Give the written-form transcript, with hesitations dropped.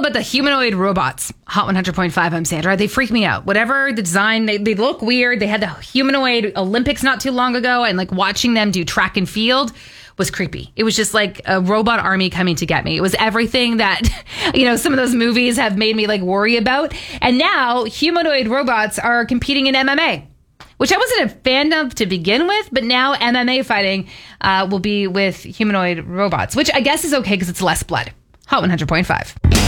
about the humanoid robots. Hot 100.5, I'm Sandra. They freak me out. Whatever the design, they look weird. They had the humanoid Olympics not too long ago, and like watching them do track and field was creepy. It was just like a robot army coming to get me. It was everything that, some of those movies have made me like worry about. And now humanoid robots are competing in MMA, which I wasn't a fan of to begin with, but now MMA fighting will be with humanoid robots, which I guess is okay because it's less blood. Hot 100.5.